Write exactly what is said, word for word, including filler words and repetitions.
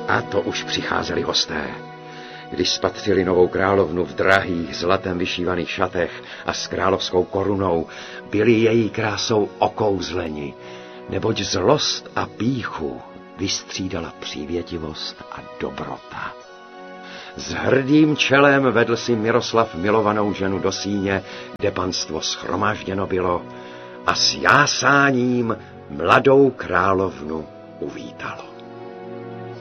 A to už přicházeli hosté. Když spatřili novou královnu v drahých, zlatem vyšívaných šatech a s královskou korunou, byli její krásou okouzleni, neboť zlost a pýchu vystřídala přívětivost a dobrota. S hrdým čelem vedl si Miroslav milovanou ženu do síně, kde panstvo shromážděno bylo, a s jásáním mladou královnu uvítalo.